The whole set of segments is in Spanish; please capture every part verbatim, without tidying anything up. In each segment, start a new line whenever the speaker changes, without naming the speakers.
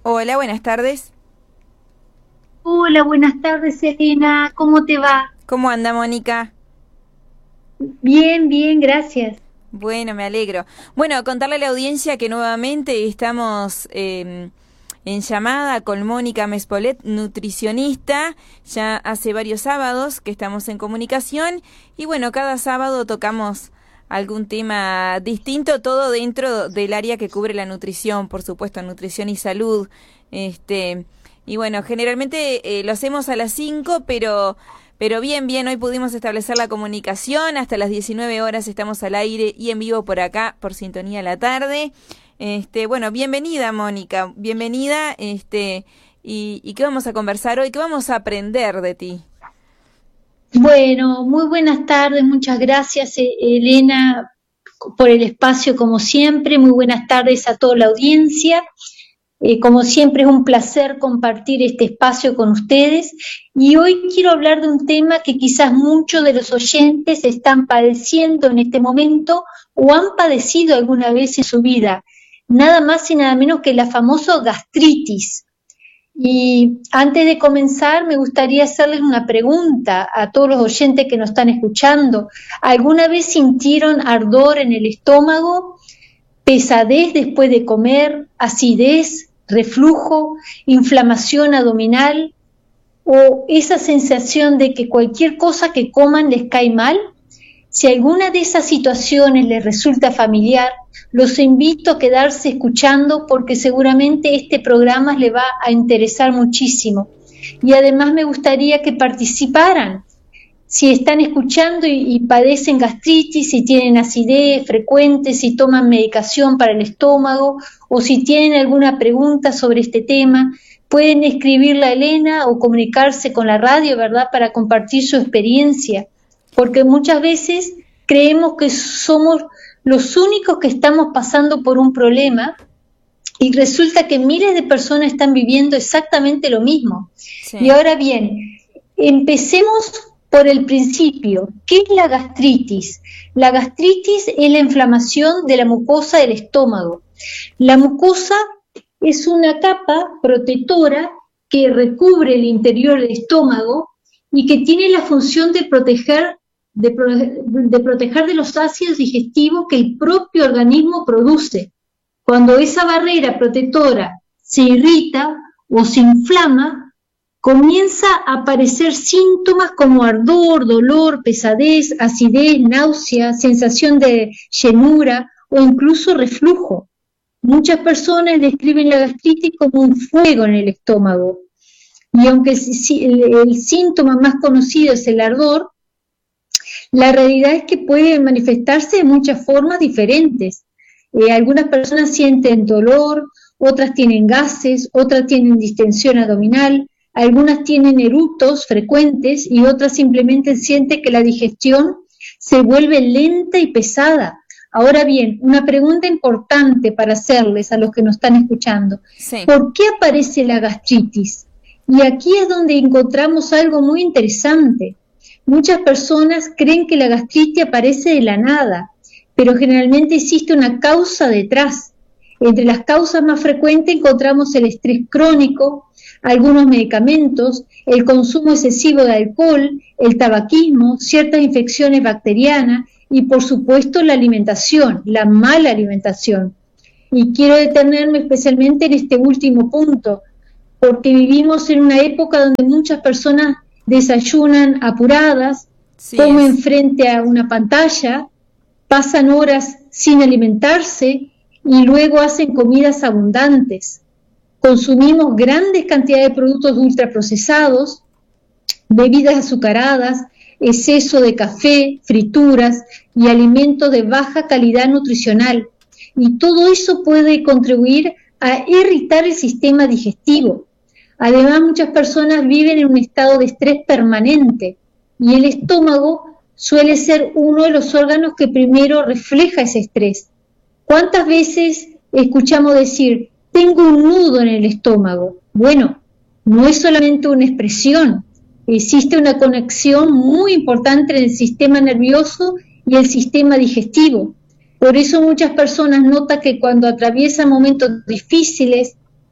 Hola, buenas tardes.
Hola, buenas tardes, Elena. ¿Cómo te va?
¿Cómo anda, Mónica?
Bien, bien, gracias.
Bueno, me alegro. Bueno, contarle a la audiencia que nuevamente estamos eh, en llamada con Mónica Mespolet, nutricionista. Ya hace varios sábados que estamos en comunicación y bueno, cada sábado tocamos algún tema distinto, todo dentro del área que cubre la nutrición, por supuesto, nutrición y salud. Este, y bueno, generalmente eh, lo hacemos a las cinco, pero... Pero bien, bien, hoy pudimos establecer la comunicación, hasta las diecinueve horas estamos al aire y en vivo por acá, por Sintonía a la Tarde. Este, bueno, bienvenida, Mónica, bienvenida, este, y, y ¿qué vamos a conversar hoy? ¿Qué vamos a aprender de ti?
Bueno, muy buenas tardes, muchas gracias, eh, Elena, por el espacio como siempre. Muy buenas tardes a toda la audiencia. Eh, como siempre es un placer compartir este espacio con ustedes y hoy quiero hablar de un tema que quizás muchos de los oyentes están padeciendo en este momento o han padecido alguna vez en su vida, nada más y nada menos que la famosa gastritis. Y antes de comenzar me gustaría hacerles una pregunta a todos los oyentes que nos están escuchando. ¿Alguna vez sintieron ardor en el estómago, pesadez después de comer, acidez, reflujo, inflamación abdominal o esa sensación de que cualquier cosa que coman les cae mal? Si alguna de esas situaciones les resulta familiar, los invito a quedarse escuchando porque seguramente este programa les va a interesar muchísimo. Y además me gustaría que participaran. Si están escuchando y, y padecen gastritis, si tienen acidez frecuente, si toman medicación para el estómago o si tienen alguna pregunta sobre este tema, pueden escribirle a Elena o comunicarse con la radio, ¿verdad?, para compartir su experiencia, porque muchas veces creemos que somos los únicos que estamos pasando por un problema y resulta que miles de personas están viviendo exactamente lo mismo. Sí. Y ahora bien, empecemos por el principio. ¿Qué es la gastritis? La gastritis es la inflamación de la mucosa del estómago. La mucosa es una capa protectora que recubre el interior del estómago y que tiene la función de proteger de, de proteger de los ácidos digestivos que el propio organismo produce. Cuando esa barrera protectora se irrita o se inflama, comienza a aparecer síntomas como ardor, dolor, pesadez, acidez, náusea, sensación de llenura o incluso reflujo. Muchas personas describen la gastritis como un fuego en el estómago. Y aunque el, el síntoma más conocido es el ardor, la realidad es que puede manifestarse de muchas formas diferentes. Eh, algunas personas sienten dolor, otras tienen gases, otras tienen distensión abdominal, algunas tienen eructos frecuentes y otras simplemente sienten que la digestión se vuelve lenta y pesada. Ahora bien, una pregunta importante para hacerles a los que nos están escuchando. Sí. ¿Por qué aparece la gastritis? Y aquí es donde encontramos algo muy interesante. Muchas personas creen que la gastritis aparece de la nada, pero generalmente existe una causa detrás. Entre las causas más frecuentes encontramos el estrés crónico, algunos medicamentos, el consumo excesivo de alcohol, el tabaquismo, ciertas infecciones bacterianas y por supuesto la alimentación, la mala alimentación. Y quiero detenerme especialmente en este último punto, porque vivimos en una época donde muchas personas desayunan apuradas, sí, comen es. frente a una pantalla, pasan horas sin alimentarse y luego hacen comidas abundantes. Consumimos grandes cantidades de productos ultraprocesados, bebidas azucaradas, exceso de café, frituras y alimentos de baja calidad nutricional. Y todo eso puede contribuir a irritar el sistema digestivo. Además, muchas personas viven en un estado de estrés permanente y el estómago suele ser uno de los órganos que primero refleja ese estrés. ¿Cuántas veces escuchamos decir, tengo un nudo en el estómago? Bueno, no es solamente una expresión, existe una conexión muy importante entre el sistema nervioso y el sistema digestivo. Por eso muchas personas notan que cuando atraviesan momentos difíciles,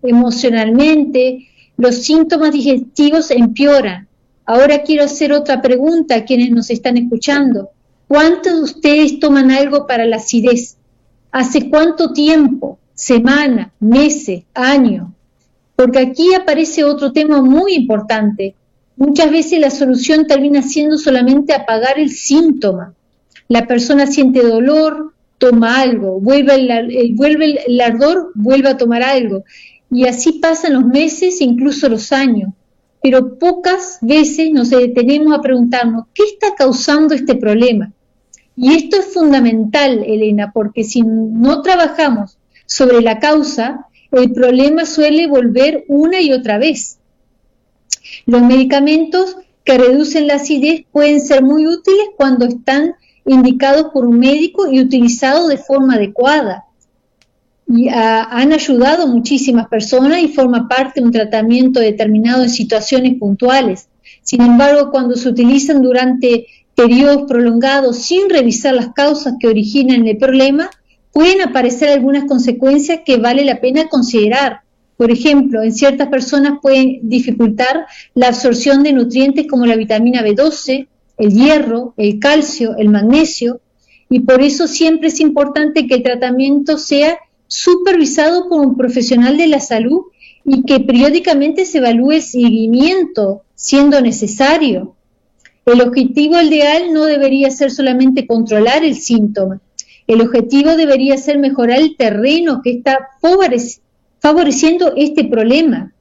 emocionalmente, los síntomas digestivos empeoran. Ahora quiero hacer otra pregunta a quienes nos están escuchando. ¿Cuántos de ustedes toman algo para la acidez? ¿Hace cuánto tiempo? ¿Semana, meses, años? Porque aquí aparece otro tema muy importante. Muchas veces la solución termina siendo solamente apagar el síntoma. La persona siente dolor, toma algo, vuelve el, el, vuelve el ardor, vuelve a tomar algo. Y así pasan los meses e incluso los años. Pero pocas veces nos detenemos a preguntarnos, ¿qué está causando este problema? Y esto es fundamental, Elena, porque si no trabajamos sobre la causa, el problema suele volver una y otra vez. Los medicamentos que reducen la acidez pueden ser muy útiles cuando están indicados por un médico y utilizados de forma adecuada. Y a, han ayudado a muchísimas personas y forma parte de un tratamiento determinado en situaciones puntuales. Sin embargo, cuando se utilizan durante periodos prolongados sin revisar las causas que originan el problema, pueden aparecer algunas consecuencias que vale la pena considerar. Por ejemplo, en ciertas personas pueden dificultar la absorción de nutrientes como la vitamina B doce, el hierro, el calcio, el magnesio, y por eso siempre es importante que el tratamiento sea supervisado por un profesional de la salud y que periódicamente se evalúe el seguimiento, siendo necesario. El objetivo ideal no debería ser solamente controlar el síntoma. El objetivo debería ser mejorar el terreno que está favoreciendo este problema.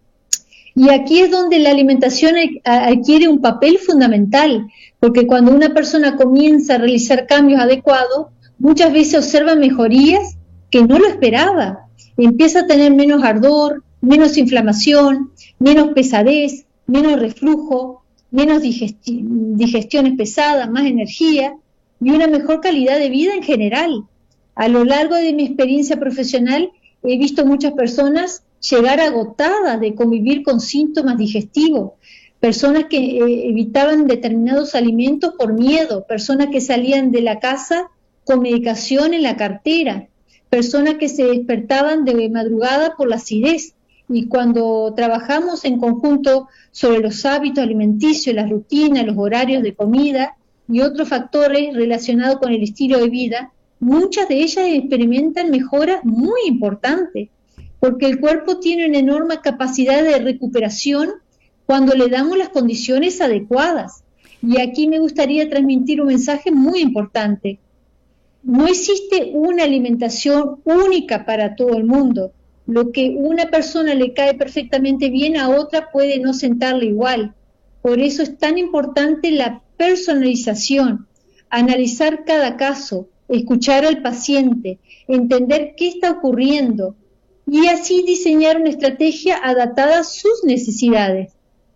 Y aquí es donde la alimentación adquiere un papel fundamental, porque cuando una persona comienza a realizar cambios adecuados, muchas veces observa mejorías que no lo esperaba. Empieza a tener menos ardor, menos inflamación, menos pesadez, menos reflujo, menos digesti- digestiones pesadas, más energía y una mejor calidad de vida en general. A lo largo de mi experiencia profesional he visto muchas personas llegar agotadas de convivir con síntomas digestivos, personas que eh, evitaban determinados alimentos por miedo, personas que salían de la casa con medicación en la cartera, personas que se despertaban de madrugada por la acidez. Y cuando trabajamos en conjunto sobre los hábitos alimenticios, las rutinas, los horarios de comida y otros factores relacionados con el estilo de vida, muchas de ellas experimentan mejoras muy importantes, porque el cuerpo tiene una enorme capacidad de recuperación cuando le damos las condiciones adecuadas. Y aquí me gustaría transmitir un mensaje muy importante. No existe una alimentación única para todo el mundo. Lo que a una persona le cae perfectamente bien, a otra puede no sentarle igual. Por eso es tan importante la personalización, analizar cada caso, escuchar al paciente, entender qué está ocurriendo y así diseñar una estrategia adaptada a sus necesidades.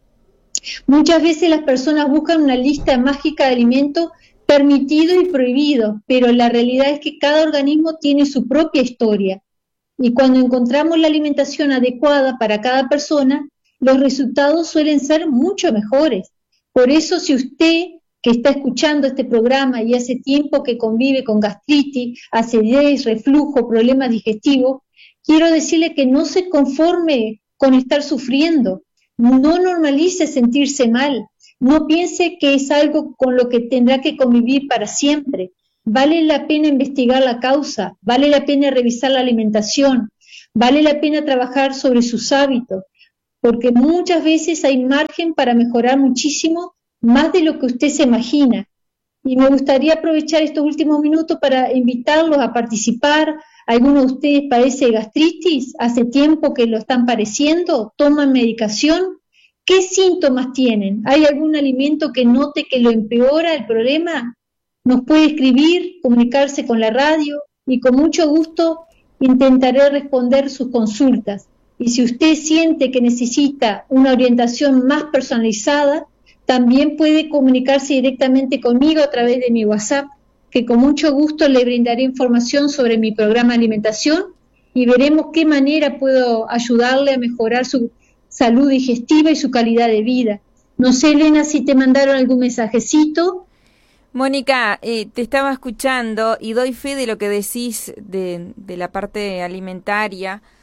Muchas veces las personas buscan una lista mágica de alimentos permitidos y prohibidos, pero la realidad es que cada organismo tiene su propia historia. Y cuando encontramos la alimentación adecuada para cada persona, los resultados suelen ser mucho mejores. Por eso, si usted que está escuchando este programa y hace tiempo que convive con gastritis, acidez, reflujo, problemas digestivos, quiero decirle que no se conforme con estar sufriendo, no normalice sentirse mal, no piense que es algo con lo que tendrá que convivir para siempre. Vale la pena investigar la causa, vale la pena revisar la alimentación, vale la pena trabajar sobre sus hábitos, porque muchas veces hay margen para mejorar muchísimo más de lo que usted se imagina. Y me gustaría aprovechar estos últimos minutos para invitarlos a participar. ¿Algunos de ustedes padece gastritis? ¿Hace tiempo que lo están padeciendo? ¿Toman medicación? ¿Qué síntomas tienen? ¿Hay algún alimento que note que lo empeora el problema? Nos puede escribir, comunicarse con la radio y con mucho gusto intentaré responder sus consultas. Y si usted siente que necesita una orientación más personalizada, también puede comunicarse directamente conmigo a través de mi WhatsApp, que con mucho gusto le brindaré información sobre mi programa de alimentación y veremos qué manera puedo ayudarle a mejorar su salud digestiva y su calidad de vida. No sé, Elena, si te mandaron algún mensajecito.
Mónica, eh, te estaba escuchando y doy fe de lo que decís de, de la parte alimentaria,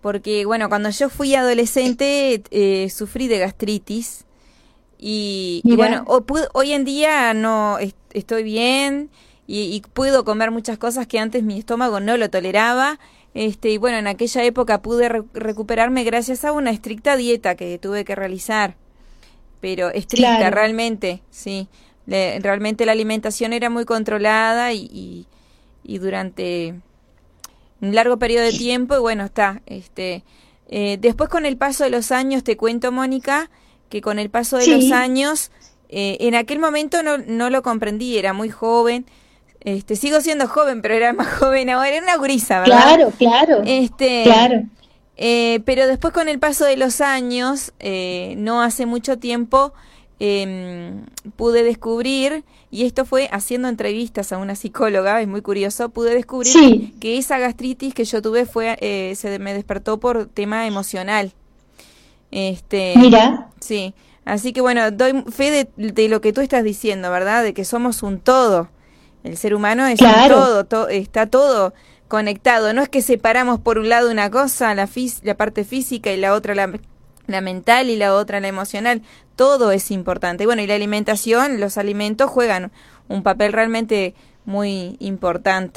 porque bueno, cuando yo fui adolescente eh, sufrí de gastritis y, y bueno, o, pude, hoy en día no est estoy bien y, y puedo comer muchas cosas que antes mi estómago no lo toleraba. Este, y bueno, en aquella época pude re recuperarme gracias a una estricta dieta que tuve que realizar, pero estricta, claro. realmente, sí. Le, realmente la alimentación era muy controlada y, y, y durante un largo periodo de tiempo, y bueno, está. Este, eh, después con el paso de los años, te cuento, Mónica, que con el paso de sí. los años, eh, en aquel momento no, no lo comprendí, era muy joven. Este, sigo siendo joven, pero era más joven ahora, era una gurisa, ¿verdad?
Claro, claro,
este,
claro.
Eh, pero después con el paso de los años, eh, no hace mucho tiempo, eh, pude descubrir, y esto fue haciendo entrevistas a una psicóloga, es muy curioso, pude descubrir sí. que esa gastritis que yo tuve fue, eh, se me despertó por tema emocional. Este,
Mira.
Sí, así que bueno, doy fe de, de lo que tú estás diciendo, ¿verdad? De que somos un todo. El ser humano es claro. un todo, to, está todo conectado. No es que separamos por un lado una cosa, la, fis, la parte física, y la otra la, la mental, y la otra la emocional. Todo es importante. Bueno, y la alimentación, los alimentos juegan un papel realmente muy importante.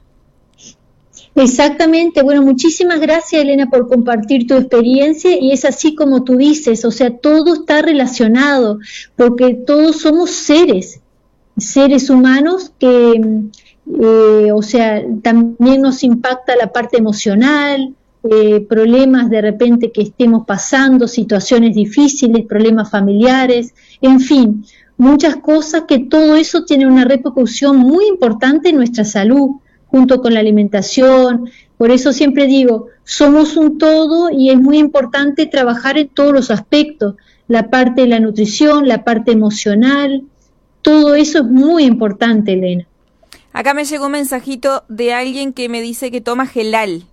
Exactamente. Bueno, muchísimas gracias, Elena, por compartir tu experiencia, y es así como tú dices, o sea, todo está relacionado, porque todos somos seres. seres humanos que, eh, o sea, también nos impacta la parte emocional, eh, problemas de repente que estemos pasando, situaciones difíciles, problemas familiares, en fin, muchas cosas que todo eso tiene una repercusión muy importante en nuestra salud, junto con la alimentación. Por eso siempre digo, somos un todo y es muy importante trabajar en todos los aspectos, la parte de la nutrición, la parte emocional. Todo eso es muy importante, Elena.
Acá me llegó un mensajito de alguien que me dice que toma gelal.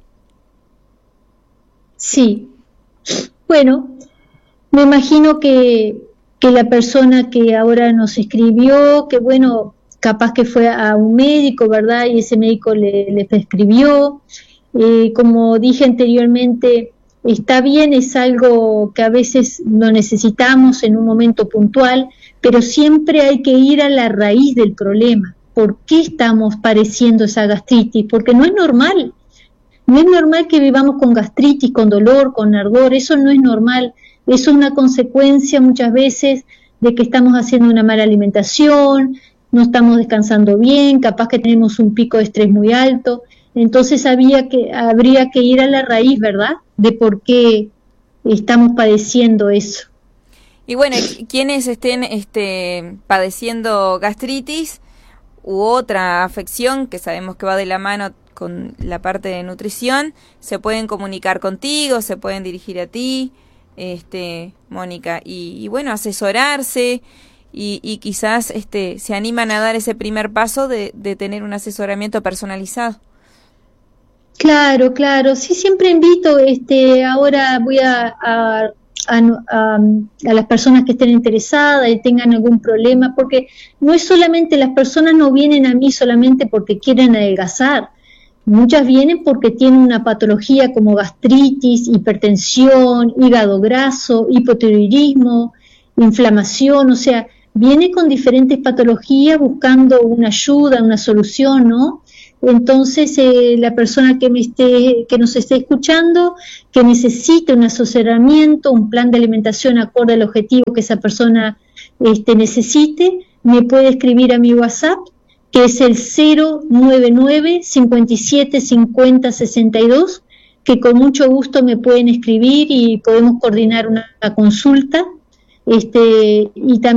Sí. Bueno, me imagino que, que la persona que ahora nos escribió, que bueno, capaz que fue a un médico, ¿verdad? Y ese médico le, le prescribió. Eh, como dije anteriormente, está bien, es algo que a veces lo necesitamos en un momento puntual, pero siempre hay que ir a la raíz del problema. ¿Por qué estamos padeciendo esa gastritis? Porque no es normal. No es normal que vivamos con gastritis, con dolor, con ardor. Eso no es normal. Eso es una consecuencia muchas veces de que estamos haciendo una mala alimentación, no estamos descansando bien, capaz que tenemos un pico de estrés muy alto. Entonces había que, habría que ir a la raíz, ¿verdad?, de por qué estamos padeciendo eso.
Y bueno, quienes estén este, padeciendo gastritis u otra afección que sabemos que va de la mano con la parte de nutrición, se pueden comunicar contigo, se pueden dirigir a ti, este, Mónica, y, y bueno, asesorarse, y, y quizás este, se animan a dar ese primer paso de, de tener un asesoramiento personalizado.
Claro, claro, sí, siempre invito, este, ahora voy a, a, a, a, a las personas que estén interesadas y tengan algún problema, porque no es solamente, las personas no vienen a mí solamente porque quieren adelgazar, muchas vienen porque tienen una patología como gastritis, hipertensión, hígado graso, hipotiroidismo, inflamación, o sea, viene con diferentes patologías buscando una ayuda, una solución, ¿no? Entonces, eh, la persona que me esté, que nos esté escuchando, que necesite un asesoramiento, un plan de alimentación acorde al objetivo que esa persona este, necesite, me puede escribir a mi WhatsApp, que es el cero nueve nueve, cincuenta y siete, cincuenta, sesenta y dos, que con mucho gusto me pueden escribir y podemos coordinar una, una consulta. Este, y también